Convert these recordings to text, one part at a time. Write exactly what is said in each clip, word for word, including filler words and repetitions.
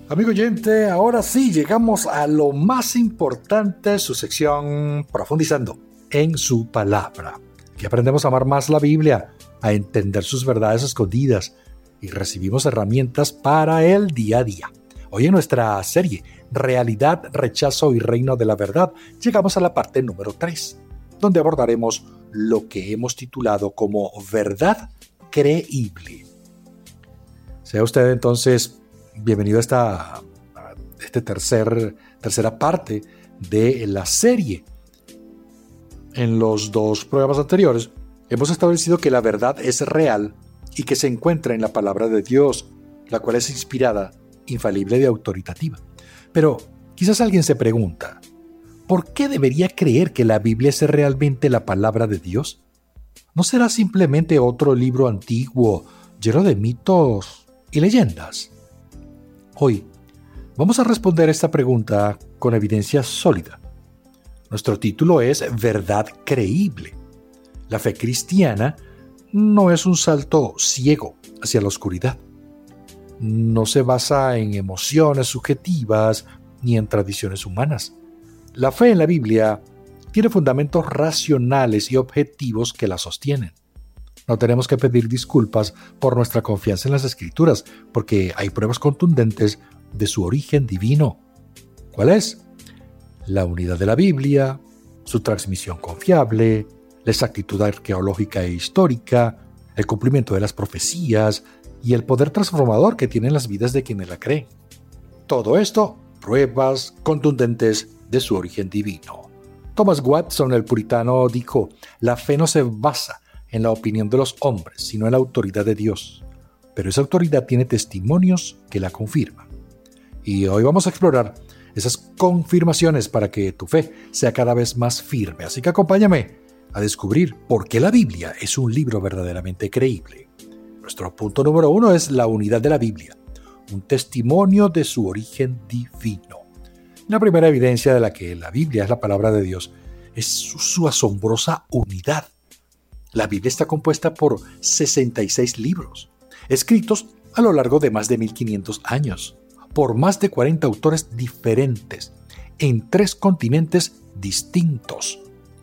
Amigo oyente, ahora sí llegamos a lo más importante, su sección Profundizando en su palabra. Aquí aprendemos a amar más la Biblia, a entender sus verdades escondidas y recibimos herramientas para el día a día. Hoy en nuestra serie Realidad, Rechazo y Reino de la Verdad llegamos a la parte número tres, donde abordaremos lo que hemos titulado como verdad creíble. Sea usted entonces bienvenido a esta, a este tercer, tercera parte de la serie. En los dos programas anteriores hemos establecido que la verdad es real y que se encuentra en la palabra de Dios, la cual es inspirada, infalible y autoritativa. Pero quizás alguien se pregunta, ¿por qué debería creer que la Biblia es realmente la palabra de Dios? ¿No será simplemente otro libro antiguo lleno de mitos y leyendas? Hoy vamos a responder esta pregunta con evidencia sólida. Nuestro título es Verdad Creíble. La fe cristiana no es un salto ciego hacia la oscuridad. No se basa en emociones subjetivas ni en tradiciones humanas. La fe en la Biblia tiene fundamentos racionales y objetivos que la sostienen. No tenemos que pedir disculpas por nuestra confianza en las Escrituras, porque hay pruebas contundentes de su origen divino. ¿Cuál es? La unidad de la Biblia, su transmisión confiable, la exactitud arqueológica e histórica, el cumplimiento de las profecías y el poder transformador que tienen las vidas de quienes la creen. Todo esto, pruebas contundentes de su origen divino. Thomas Watson, el puritano, dijo: la fe no se basa en la opinión de los hombres, sino en la autoridad de Dios. Pero esa autoridad tiene testimonios que la confirman. Y hoy vamos a explorar esas confirmaciones para que tu fe sea cada vez más firme. Así que acompáñame a descubrir por qué la Biblia es un libro verdaderamente creíble. Nuestro punto número uno es la unidad de la Biblia, un testimonio de su origen divino. La primera evidencia de la que la Biblia es la palabra de Dios es su, su asombrosa unidad. La Biblia está compuesta por sesenta y seis libros, escritos a lo largo de más de mil quinientos años, por más de cuarenta autores diferentes, en tres continentes distintos: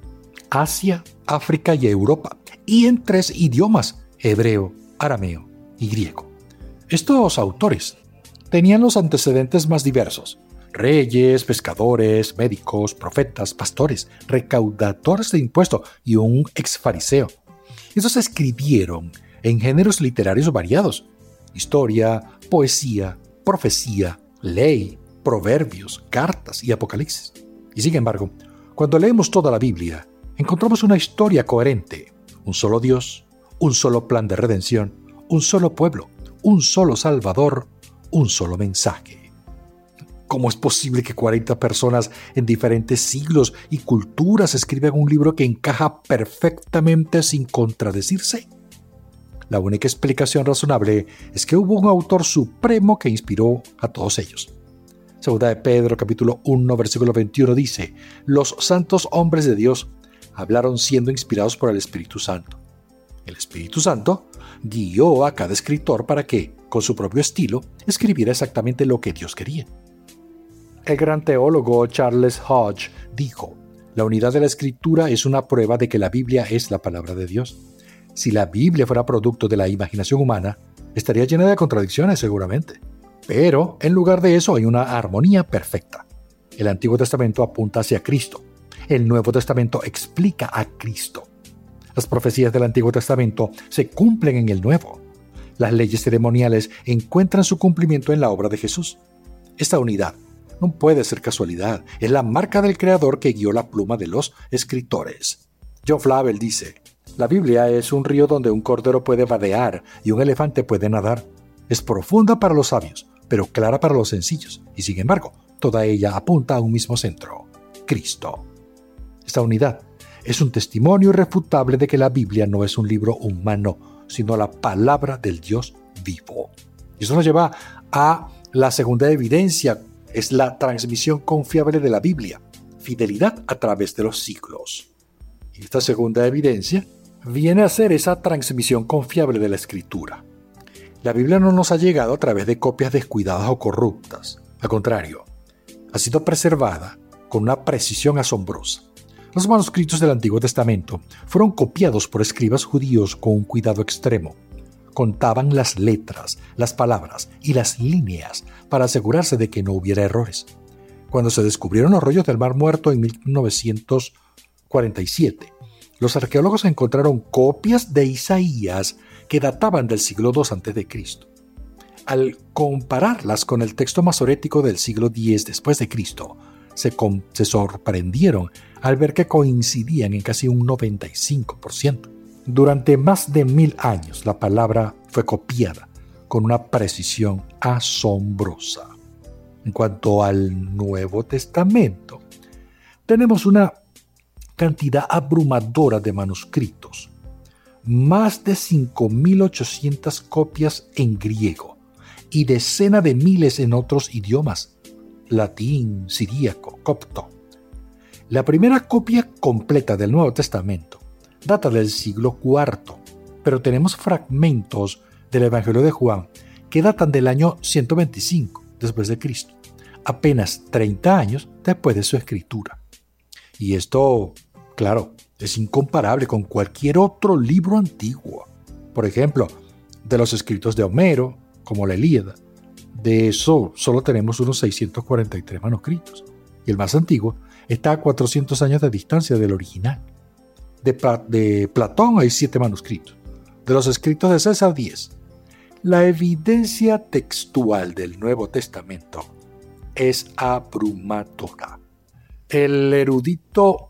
Asia, África y Europa, y en tres idiomas: hebreo, arameo y griego. Estos autores tenían los antecedentes más diversos: reyes, pescadores, médicos, profetas, pastores, recaudadores de impuestos y un exfariseo. Estos escribieron en géneros literarios variados: historia, poesía, profecía, ley, proverbios, cartas y apocalipsis. Y sin embargo, cuando leemos toda la Biblia, encontramos una historia coherente: un solo Dios, un solo plan de redención, un solo pueblo, un solo Salvador, un solo mensaje. ¿Cómo es posible que cuarenta personas en diferentes siglos y culturas escriban un libro que encaja perfectamente sin contradecirse? La única explicación razonable es que hubo un autor supremo que inspiró a todos ellos. Segunda de Pedro, capítulo uno, versículo veintiuno dice: los santos hombres de Dios hablaron siendo inspirados por el Espíritu Santo. El Espíritu Santo guió a cada escritor para que, con su propio estilo, escribiera exactamente lo que Dios quería. El gran teólogo Charles Hodge dijo: la unidad de la Escritura es una prueba de que la Biblia es la palabra de Dios. Si la Biblia fuera producto de la imaginación humana, estaría llena de contradicciones seguramente. Pero, en lugar de eso, hay una armonía perfecta. El Antiguo Testamento apunta hacia Cristo. El Nuevo Testamento explica a Cristo. Las profecías del Antiguo Testamento se cumplen en el Nuevo. Las leyes ceremoniales encuentran su cumplimiento en la obra de Jesús. Esta unidad no puede ser casualidad. Es la marca del Creador que guió la pluma de los escritores. John Flavel dice: la Biblia es un río donde un cordero puede vadear y un elefante puede nadar. Es profunda para los sabios, pero clara para los sencillos. Y sin embargo, toda ella apunta a un mismo centro: Cristo. Esta unidad es un testimonio irrefutable de que la Biblia no es un libro humano, sino la palabra del Dios vivo. Y eso nos lleva a la segunda evidencia: es la transmisión confiable de la Biblia, fidelidad a través de los siglos. Y esta segunda evidencia viene a ser esa transmisión confiable de la Escritura. La Biblia no nos ha llegado a través de copias descuidadas o corruptas. Al contrario, ha sido preservada con una precisión asombrosa. Los manuscritos del Antiguo Testamento fueron copiados por escribas judíos con un cuidado extremo. Contaban las letras, las palabras y las líneas para asegurarse de que no hubiera errores. Cuando se descubrieron los rollos del Mar Muerto en mil novecientos cuarenta y siete, los arqueólogos encontraron copias de Isaías que databan del siglo dos antes de Cristo. Al compararlas con el texto masorético del siglo diez después de Cristo, se, com- se sorprendieron al ver que coincidían en casi un noventa y cinco por ciento. Durante más de mil años la palabra fue copiada con una precisión asombrosa. En cuanto al Nuevo Testamento, tenemos una cantidad abrumadora de manuscritos, más de cinco mil ochocientas copias en griego y decenas de miles en otros idiomas, latín, siríaco, copto. La primera copia completa del Nuevo Testamento data del siglo cuarto, pero tenemos fragmentos del Evangelio de Juan que datan del año ciento veinticinco después de Cristo, apenas treinta años después de su escritura. Y esto, claro, es incomparable con cualquier otro libro antiguo. Por ejemplo, de los escritos de Homero, como la Ilíada, de eso solo tenemos unos seiscientos cuarenta y tres manuscritos, y el más antiguo está a cuatrocientos años de distancia del original. De, Pla- de Platón hay siete manuscritos, de los escritos de César diez. La evidencia textual del Nuevo Testamento es abrumadora. El erudito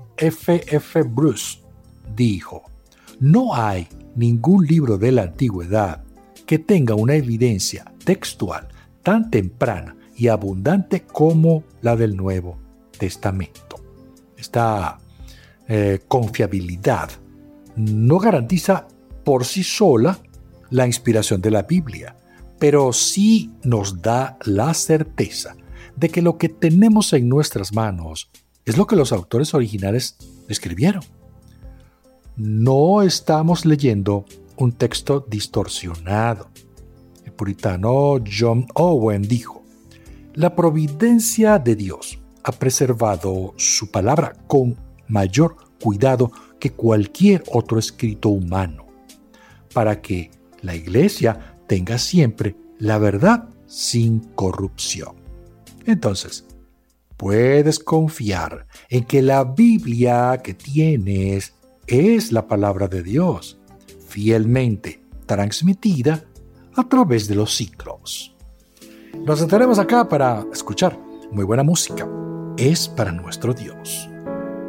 F F Bruce dijo: no hay ningún libro de la antigüedad que tenga una evidencia textual tan temprana y abundante como la del Nuevo Testamento. Esta eh, confiabilidad no garantiza por sí sola la inspiración de la Biblia, pero sí nos da la certeza de que lo que tenemos en nuestras manos es lo que los autores originales escribieron. No estamos leyendo un texto distorsionado. El puritano John Owen dijo: la providencia de Dios ha preservado su palabra con mayor cuidado que cualquier otro escrito humano, para que la Iglesia tenga siempre la verdad sin corrupción. Entonces, puedes confiar en que la Biblia que tienes es la palabra de Dios, fielmente transmitida a través de los siglos. Nos sentaremos acá para escuchar muy buena música. Es para nuestro Dios.